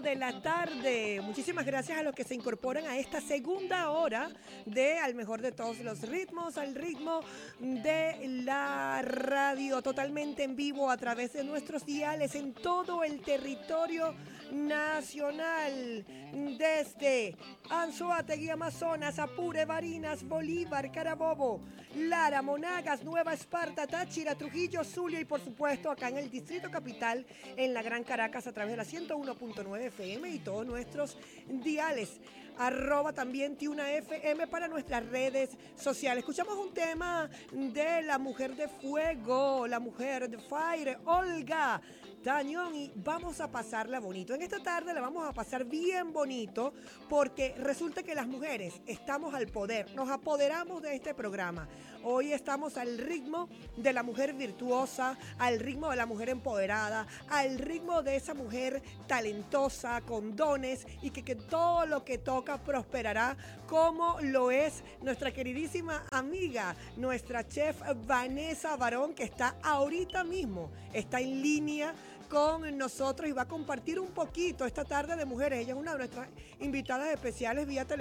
de la tarde. Muchísimas gracias a los que se incorporan a esta segunda hora de Al Mejor de Todos los Ritmos, al ritmo de la radio, totalmente en vivo a través de nuestros diales en todo el territorio nacional, desde Anzoátegui, Amazonas, Apure, Barinas, Bolívar, Carabobo, Lara, Monagas, Nueva Esparta, Táchira, Trujillo, Zulia y por supuesto acá en el Distrito Capital, en la Gran Caracas a través de la 101.9 FM y todos nuestros diales. Arroba también Tiuna FM para nuestras redes sociales. Escuchamos un tema de la mujer de fuego, la mujer de fire, Olga Tañón, y vamos a pasarla bonito. En esta tarde la vamos a pasar bien bonito porque resulta que las mujeres estamos al poder, nos apoderamos de este programa. Hoy estamos al ritmo de la mujer virtuosa, al ritmo de la mujer empoderada, al ritmo de esa mujer talentosa, con dones y que todo lo que toca prosperará, como lo es nuestra queridísima amiga, nuestra chef Vanessa Barón, que está ahorita mismo, está en línea con nosotros y va a compartir un poquito esta tarde de mujeres. Ella es una de nuestras invitadas especiales vía telefónica.